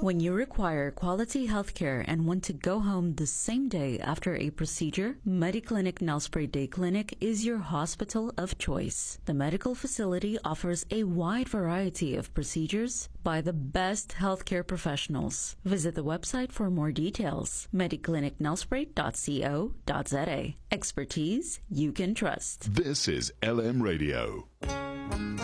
When you require quality healthcare and want to go home the same day after a procedure, Mediclinic Nelspruit Day Clinic is your hospital of choice. The medical facility offers a wide variety of procedures by the best healthcare professionals. Visit the website for more details, mediclinicnelspruit.co.za. Expertise you can trust. This is LM Radio.